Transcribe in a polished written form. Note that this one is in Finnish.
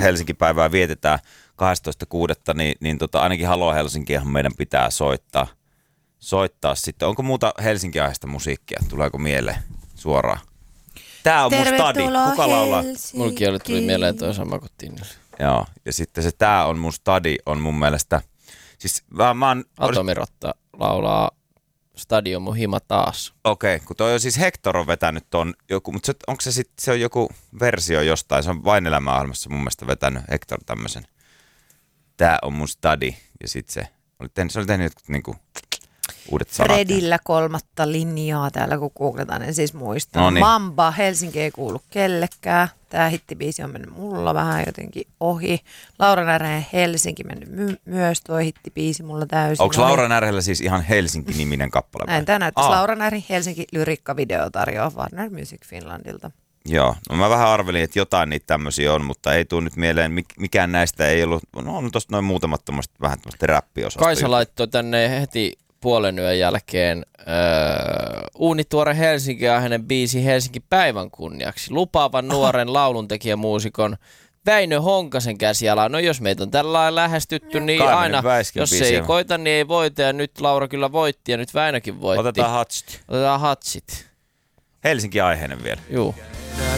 Helsinki-päivää vietetään 12.6. Niin ainakin Halo Helsinkiähän meidän pitää soittaa sitten. Onko muuta Helsinki-aiheista musiikkia? Tuleeko mieleen suoraan? Tää on mun stadi. Kuka laulaa? Mulkin tuli mieleen toi sama kuin Tinnille. Joo, ja sitten se Tää on mun stadi on mun mielestä... Siis Atomirotta laulaa Stadion mun hima taas. Okei, kun toi on siis Hector on vetänyt ton joku, mutta onko se sitten se on joku versio jostain, se on Vain elämäohjelmassa mun mielestä vetänyt Hector tämmösen. Tää on mun stadi ja sitten se oli tehnyt jotkut niinku uudet sanat. Fredillä 3. linjaa täällä kun googletaan, en siis muista. Noniin. Mamba, Helsinki ei kuulu kellekään. Tää hittibiisi on mennyt mulla vähän jotenkin ohi. Laura Närhen Helsinki mennyt myös, tuo hittibiisi mulla täysin. Onko Laura Närhellä siis ihan Helsinki-niminen kappale? Näin tää näyttäisi Laura Närhen Helsinki lyrikkavideo tarjoaa Warner Music Finlandilta. Joo, no mä vähän arvelin, että jotain niitä tämmöisiä on, mutta ei tule nyt mieleen, mikään näistä ei ollut, no on tosta noin muutamat vähän tämmöistä räppiosastoja. Kaisa laittoi tänne heti puolen yön jälkeen uunituore Helsinki-aiheinen biisi Helsinki päivän kunniaksi. Lupaavan nuoren lauluntekijämuusikon Väinö Honkasen käsialaa. No jos meitä on tällä lailla lähestytty, niin Kaivanen aina, Väiskin jos biisi. ei koita, niin ei voita. Ja nyt Laura kyllä voitti ja nyt Väinökin voitti. Otetaan hatsit. Otetaan hatsit. Helsinki-aiheinen vielä. Juu.